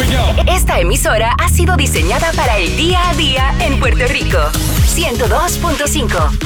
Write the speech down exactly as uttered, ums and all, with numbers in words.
Esta emisora ha sido diseñada para el día a día en Puerto Rico. ciento dos punto cinco